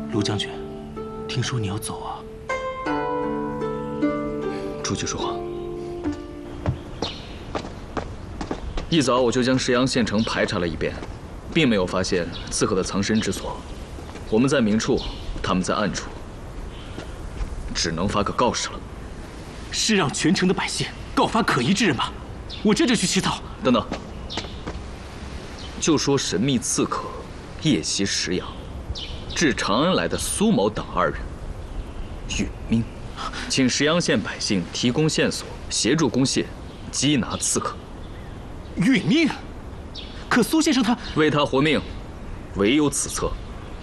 卢将军，听说你要走啊？ 出去说话。一早我就将石阳县城排查了一遍，并没有发现刺客的藏身之所。我们在明处，他们在暗处，只能发个告示了。 是让全城的百姓告发可疑之人吗？我这就去起草。 等等，就说神秘刺客夜袭石阳，至长安来的苏某等2人，殒命，请石阳县百姓提供线索，协助攻陷，缉拿刺客。 殒命？可苏先生他为他活命，唯有此策。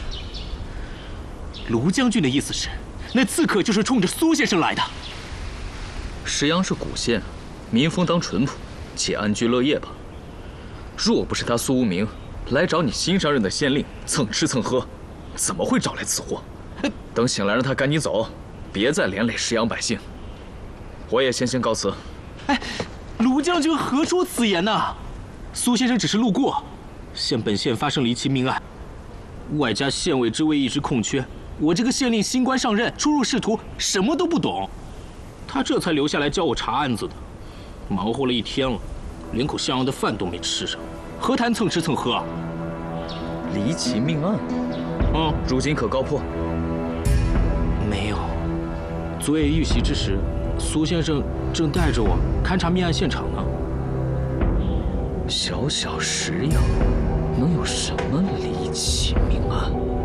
卢将军的意思是，那刺客就是冲着苏先生来的。 石阳是古县，民风当淳朴，且安居乐业吧。若不是他苏无名来找你新上任的县令蹭吃蹭喝，怎么会找来此货？等醒来让他赶紧走，别再连累石阳百姓。我也先行告辞。 哎，卢将军何出此言呢？苏先生只是路过，本县发生离奇命案，外加县委之位一直空缺，我这个县令新官上任，初入仕途，什么都不懂，他这才留下来教我查案子的。忙活了一天了，连口像样的饭都没吃上，何谈蹭吃蹭喝啊？ 离奇命案，如今可告破？ 没有。昨夜遇袭之时，苏先生正带着我勘察命案现场呢。 小小石阳，能有什么离奇命案？